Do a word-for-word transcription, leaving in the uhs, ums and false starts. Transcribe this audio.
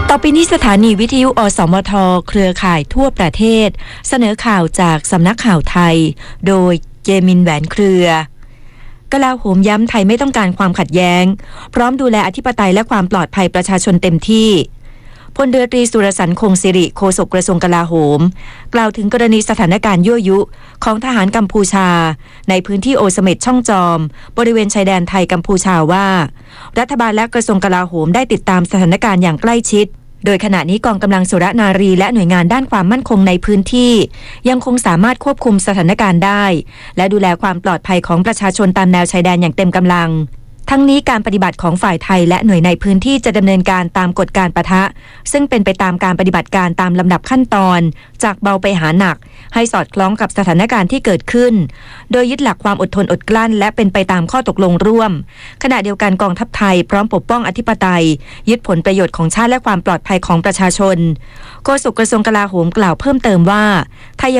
ต่อไปนี้สถานีวิทยุอสมทเครือข่ายทั่วประเทศเสนอข่าวจากสำนักข่าวไทยโดยเจมินแหวนเครือกลาโหมย้ำไทยไม่ต้องการความขัดแย้งพร้อมดูแลอธิปไตยและความปลอดภัยประชาชนเต็มที่พลเรือตรีสุรสันต์คงสิริโฆษกกระทรวงกลาโหมกล่าวถึงกรณีสถานการณ์ยั่วยุของทหารกัมพูชาในพื้นที่โอเสเม็ดช่องจอมบริเวณชายแดนไทยกัมพูชาว่ารัฐบาลและกระทรวงกลาโหมได้ติดตามสถานการณ์อย่างใกล้ชิดโดยขณะนี้กองกำลังสุรนารีและหน่วยงานด้านความมั่นคงในพื้นที่ยังคงสามารถควบคุมสถานการณ์ได้และดูแลความปลอดภัยของประชาชนตามแนวชายแดนอย่างเต็มกำลังทั้งนี้การปฏิบัติของฝ่ายไทยและหน่วยในพื้นที่จะดำเนินการตามกฎการปะทะซึ่งเป็นไปตามการปฏิบัติการตามลำดับขั้นตอนจากเบาไปหาหนักให้สอดคล้องกับสถานการณ์ที่เกิดขึ้นโดยยึดหลักความอดทนอดกลั้นและเป็นไปตามข้อตกลงร่วมขณะเดียวกันกองทัพไทยพร้อมปกป้องอธิปไตยยึดผลประโยชน์ของชาติและความปลอดภัยของประชาชนโฆษกกระทรวงกลาโหมกล่าวเพิ่มเติมว่าไทย